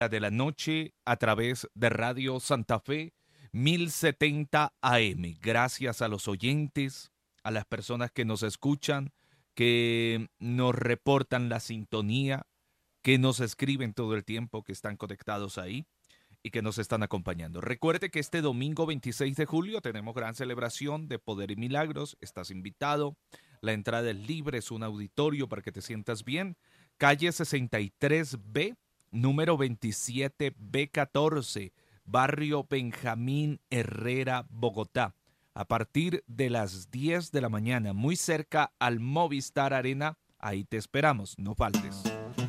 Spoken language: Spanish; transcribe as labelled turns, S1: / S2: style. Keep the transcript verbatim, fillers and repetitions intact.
S1: de la noche a través de Radio Santa Fe mil setenta A M. Gracias a los oyentes, a las personas que nos escuchan, que nos reportan la sintonía, que nos escriben todo el tiempo, que están conectados ahí y que nos están acompañando. Recuerde que este domingo veintiséis de julio tenemos gran celebración de Poder y Milagros. Estás invitado. La entrada es libre, es un auditorio para que te sientas bien. Calle sesenta y tres B, número veintisiete B catorce, barrio Benjamín Herrera, Bogotá. A partir de las diez de la mañana, muy cerca al Movistar Arena, ahí te esperamos, no faltes.